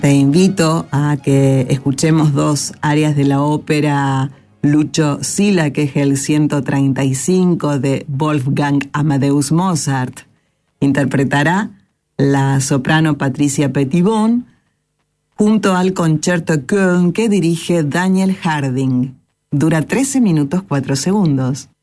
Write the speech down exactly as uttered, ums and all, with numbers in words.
Te invito a que escuchemos dos arias de la ópera Lucio Silla, que es el ciento treinta y cinco de Wolfgang Amadeus Mozart. Interpretará la soprano Patricia Petitbon junto al Concerto Köln que dirige Daniel Harding. Dura trece minutos cuatro segundos.